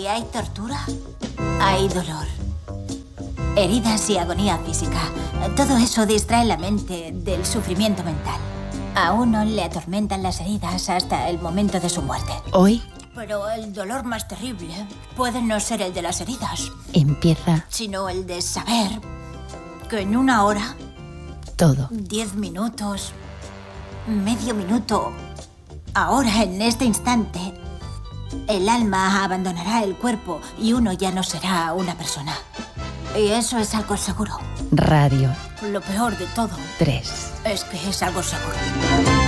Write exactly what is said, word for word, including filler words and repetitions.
Si hay tortura, hay dolor. Heridas y agonía física. Todo eso distrae la mente del sufrimiento mental. A uno le atormentan las heridas hasta el momento de su muerte. Hoy Pero el dolor más terrible puede no ser el de las heridas, empieza sino el de saber que en una hora, todo. diez minutos, medio minuto, ahora, en este instante, el alma abandonará el cuerpo y uno ya no será una persona. Y eso es algo seguro. Radio Lo peor de todo tres. es que es algo seguro.